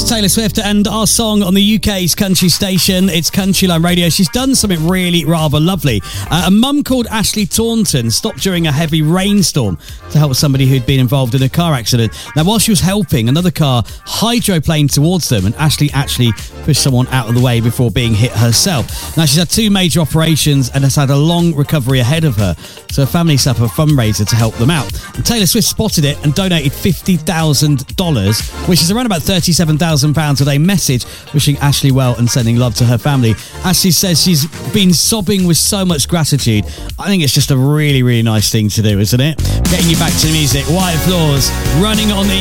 That's Taylor Swift and our song on the UK's country station. It's Countryline Radio. She's done something really rather lovely. A mum called Ashley Taunton stopped during a heavy rainstorm to help somebody who'd been involved in a car accident. Now, while she was helping, another car hydroplaned towards them, and Ashley actually pushed someone out of the way before being hit herself. Now, she's had 2 major operations and has had a long recovery ahead of her, so her family set up a fundraiser to help them out. And Taylor Swift spotted it and donated $50,000, which is around about £37,000 with a message wishing Ashley well and sending love to her family. Ashley says she's been sobbing with so much gratitude. I think it's just a really, really nice thing to do, isn't it? Getting you back to the music. White Floors, Running on the